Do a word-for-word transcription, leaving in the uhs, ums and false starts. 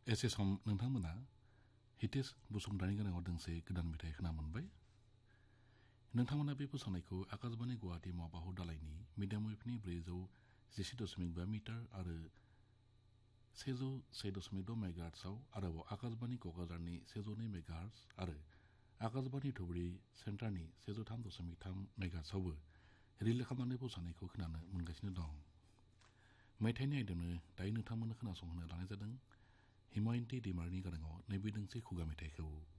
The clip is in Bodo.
एसे सम नोंथांमोना हितेश बसुमतारिनि गाराङाव दोंसे गोदान मेथाइ खोना मोनबाय। नोंथांमोना बे फोसावनायखौ आकाशबाणी गुवाहाटी माबाहु दालायनि मिडियाम वेभनि ब्रैजौ जिसे दशमिक बा मिटार आरो सेजौ से दशमिक द मेगाहार्ट्सआव आरोबाव आकाशबाणी क'क्राझारनि सेजौ नै मेगाहार्ट्स आरो आकाशबाणी धुबुरी सेन्टारनि सेजौ थाम दशमिक थाम मेगाहार्ट्सआवबो रिले खालामनानै फोसावनायखौ खोनानो मोनगासिनो दं। मेथाइनि आयदायावनो दायो नोंथांमोननो खोनासंहोनो लानाय जादों हिमायन्ति दैमारिनि गाराङाव नैबे दोंसे खुगा मेथाइखौ।